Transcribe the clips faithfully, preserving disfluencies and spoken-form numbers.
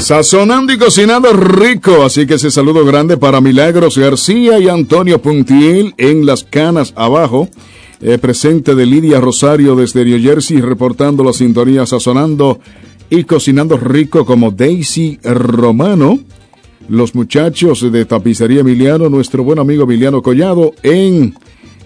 Sazonando y cocinando rico, así que ese saludo grande para Milagros García y Antonio Puntiel en Las Canas abajo, eh, presente de Lidia Rosario desde New Jersey, reportando la sintonía Sazonando y cocinando rico como Daisy Romano, los muchachos de Tapicería Emiliano, nuestro buen amigo Emiliano Collado en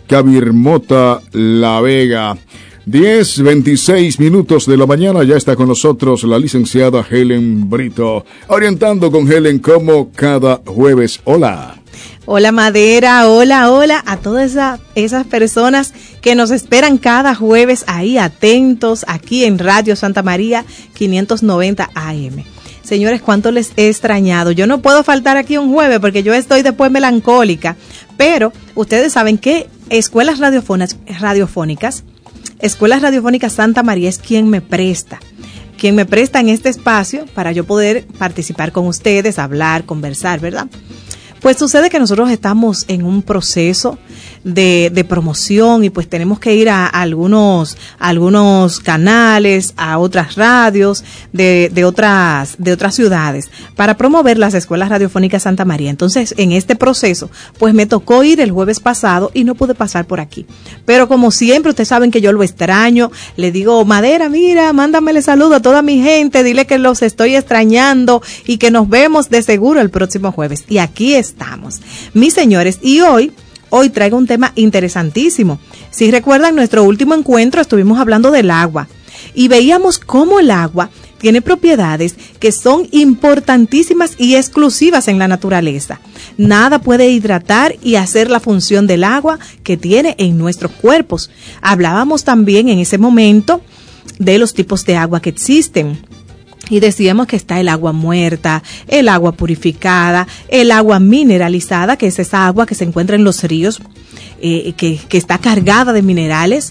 Cabirmota, La Vega. diez, veintiséis minutos de la mañana, ya está con nosotros la licenciada Helen Brito, orientando con Helen como cada jueves. Hola. Hola Madera, hola, hola a todas esa, esas personas que nos esperan cada jueves ahí atentos, aquí en Radio Santa María quinientos noventa A M. Señores, cuánto les he extrañado. Yo no puedo faltar aquí un jueves porque yo estoy después melancólica, pero ustedes saben que Escuelas Radiofónicas, radiofónicas Escuelas Radiofónicas Santa María es quien me presta, quien me presta en este espacio para yo poder participar con ustedes, hablar, conversar, ¿verdad? Pues sucede que nosotros estamos en un proceso de, de promoción y pues tenemos que ir a, a algunos, a algunos canales, a otras radios de, de otras, de otras ciudades para promover las escuelas radiofónicas Santa María. Entonces, en este proceso, pues me tocó ir el jueves pasado y no pude pasar por aquí. Pero como siempre, ustedes saben que yo lo extraño. Le digo, Madera, mira, mándamele saludo a toda mi gente, dile que los estoy extrañando y que nos vemos de seguro el próximo jueves. Y aquí estamos, mis señores, y hoy Hoy traigo un tema interesantísimo. Si recuerdan, nuestro último encuentro estuvimos hablando del agua y veíamos cómo el agua tiene propiedades que son importantísimas y exclusivas en la naturaleza. Nada puede hidratar y hacer la función del agua que tiene en nuestros cuerpos. Hablábamos también en ese momento de los tipos de agua que existen. Y decíamos que está el agua muerta, el agua purificada, el agua mineralizada, que es esa agua que se encuentra en los ríos, eh, que, que está cargada de minerales.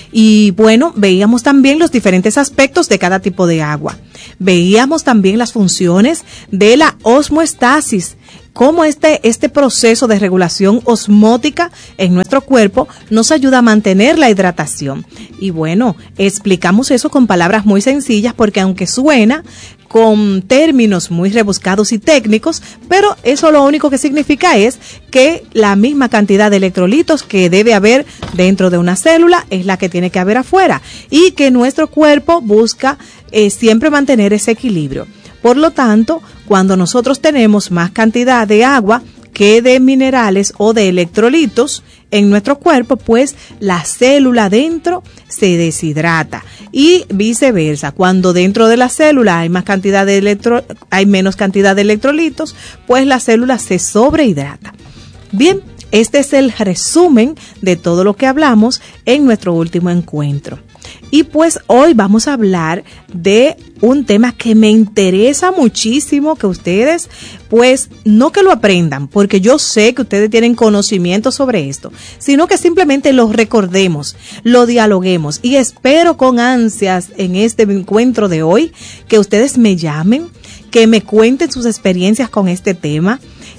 Y bueno, veíamos también los diferentes aspectos de cada tipo de agua. Veíamos también las funciones de la osmoestasis, cómo este, este proceso de regulación osmótica en nuestro cuerpo nos ayuda a mantener la hidratación. Y bueno, explicamos eso con palabras muy sencillas porque aunque suena con términos muy rebuscados y técnicos, pero eso lo único que significa es que la misma cantidad de electrolitos que debe haber dentro de una célula es la que tiene que haber afuera y que nuestro cuerpo busca eh, siempre mantener ese equilibrio. Por lo tanto, cuando nosotros tenemos más cantidad de agua que de minerales o de electrolitos en nuestro cuerpo, pues la célula dentro se deshidrata y viceversa. Cuando dentro de la célula hay más cantidad de electro, hay menos cantidad de electrolitos, pues la célula se sobrehidrata. Bien, este es el resumen de todo lo que hablamos en nuestro último encuentro. Y pues hoy vamos a hablar de un tema que me interesa muchísimo que ustedes, pues no que lo aprendan, porque yo sé que ustedes tienen conocimiento sobre esto, sino que simplemente lo recordemos, lo dialoguemos y espero con ansias en este encuentro de hoy que ustedes me llamen, que me cuenten sus experiencias con este tema,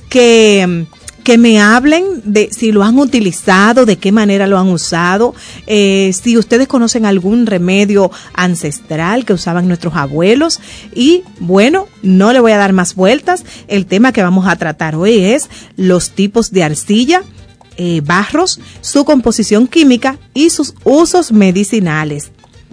que... que me hablen de si lo han utilizado, de qué manera lo han usado, eh, si ustedes conocen algún remedio ancestral que usaban nuestros abuelos. Y bueno, no le voy a dar más vueltas. El tema que vamos a tratar hoy es los tipos de arcilla, eh, barros, su composición química y sus usos medicinales.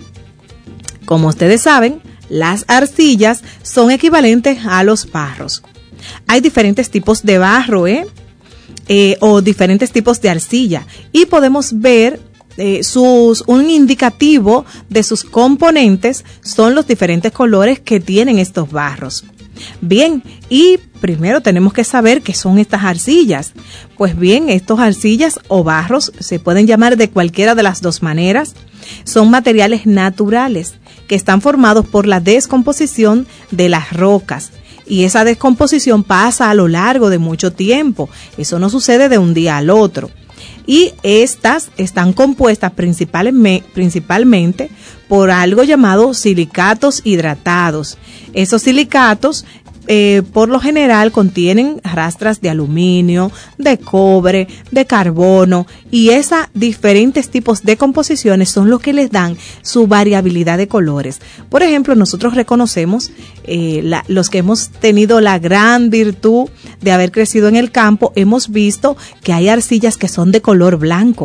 Como ustedes saben, las arcillas son equivalentes a los barros. Hay diferentes tipos de barro, ¿eh? Eh, o diferentes tipos de arcilla y podemos ver eh, sus un indicativo de sus componentes son los diferentes colores que tienen estos barros. Bien, y primero tenemos que saber qué son estas arcillas. Pues bien, estos arcillas o barros se pueden llamar de cualquiera de las dos maneras. Son materiales naturales que están formados por la descomposición de las rocas. Y esa descomposición pasa a lo largo de mucho tiempo. Eso no sucede de un día al otro. Y estas están compuestas principalmente, principalmente por algo llamado silicatos hidratados. Esos silicatos eh, por lo general contienen rastras de aluminio, de cobre, de carbono, y esos diferentes tipos de composiciones son los que les dan su variabilidad de colores. Por ejemplo, nosotros reconocemos, eh, la, los que hemos tenido la gran virtud de haber crecido en el campo, hemos visto que hay arcillas que son de color blanco.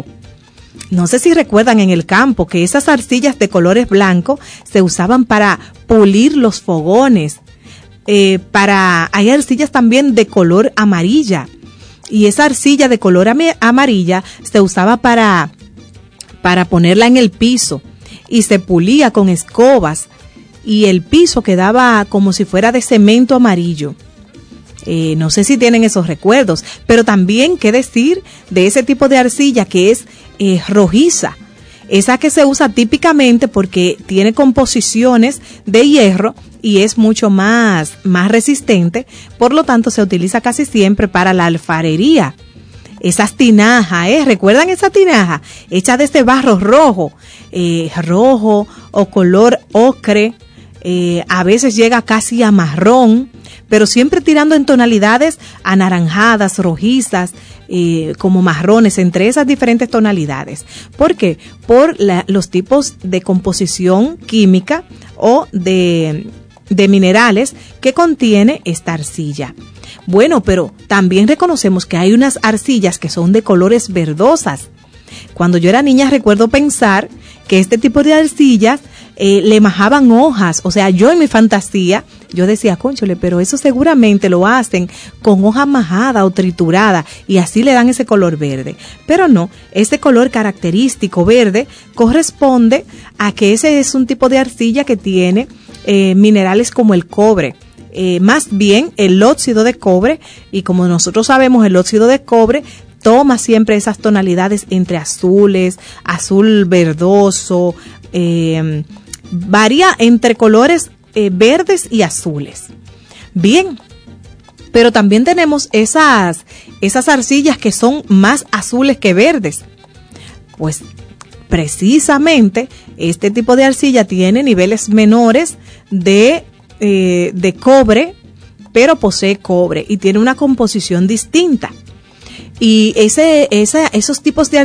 No sé si recuerdan en el campo que esas arcillas de colores blancos se usaban para pulir los fogones. Eh, para hay arcillas también de color amarilla, y esa arcilla de color am- amarilla se usaba para, para ponerla en el piso y se pulía con escobas y el piso quedaba como si fuera de cemento amarillo. Eh, no sé si tienen esos recuerdos, pero también qué decir de ese tipo de arcilla que es eh, rojiza, esa que se usa típicamente porque tiene composiciones de hierro y es mucho más, más resistente, por lo tanto se utiliza casi siempre para la alfarería. Esas tinajas, ¿eh? ¿Recuerdan esa tinaja? Hecha de este barro rojo, eh, rojo o color ocre, eh, a veces llega casi a marrón, pero siempre tirando en tonalidades anaranjadas, rojizas, eh, como marrones, entre esas diferentes tonalidades. ¿Por qué? Por la, los tipos de composición química o de, de minerales que contiene esta arcilla. Bueno, pero también reconocemos que hay unas arcillas que son de colores verdosas. Cuando yo era niña recuerdo pensar que este tipo de arcillas eh, le majaban hojas, o sea, yo en mi fantasía, yo decía, cónchole, pero eso seguramente lo hacen con hoja majada o triturada y así le dan ese color verde. Pero no, ese color característico verde corresponde a que ese es un tipo de arcilla que tiene eh, minerales como el cobre. Eh, más bien el óxido de cobre, y como nosotros sabemos, el óxido de cobre toma siempre esas tonalidades entre azules, azul verdoso, eh, varía entre colores eh, verdes y azules. Bien, pero también tenemos esas, esas arcillas que son más azules que verdes. Pues precisamente este tipo de arcilla tiene niveles menores de Eh, de cobre, pero posee cobre y tiene una composición distinta. Y ese, esa, esos tipos de